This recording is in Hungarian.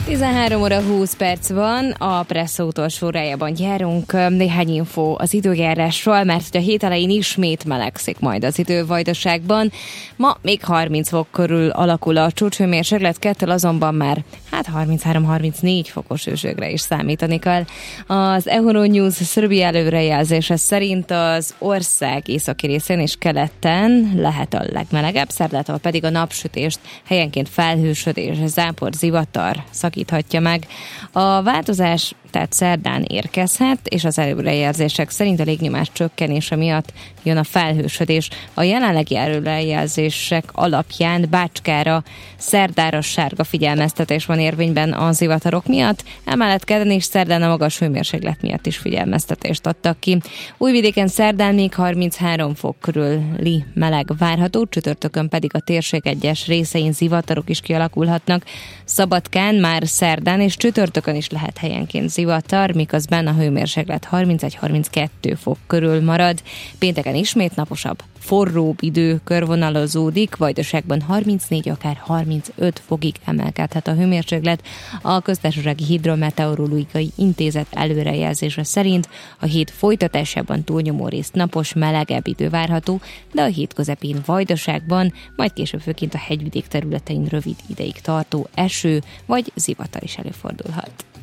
13 óra 20 perc van, a Presszó utolsó órájában járunk. Néhány info az időjárásról, mert a hét elején ismét melegszik majd az idő Vajdaságban. Ma még 30 fok körül alakul a csúcshőmérséklet, kettől azonban már 33-34 fokos hőségre is számítani kell. Az Euronews szörbi előrejelzése szerint az ország északi részén és keleten lehet a legmelegebb, szerdától pedig a napsütést, helyenként felhősödés, zápor, zivatar szakíthatja meg. A változás tehát szerdán érkezhet, és az előrejelzések szerint a légnyomás csökkenése miatt jön a felhősödés. A jelenlegi előrejelzések alapján Bácskára szerdára sárga figyelmeztetés van érvényben a zivatarok miatt, emellett kedden és szerdán a magas hőmérséklet miatt is figyelmeztetést adtak ki. Újvidéken szerdán még 33 fok körüli meleg várható, csütörtökön pedig a térség egyes részein zivatarok is kialakulhatnak. Szabadkán már szerdán és csütörtökön is lehet helyenként zivatar, miközben a hőmérséklet 31-32 fok körül marad. Pénteken ismét naposabb, forróbb idő körvonalazódik, Vajdaságban 34, akár 35 fokig emelkedhet a hőmérséklet. A Köztársasági Hidrometeorológiai Intézet előrejelzése szerint a hét folytatásában túlnyomórészt napos, melegebb idő várható, de a hét közepén Vajdaságban, majd később főként a hegyvidék területein rövid ideig tartó eső vagy zivatar is előfordulhat.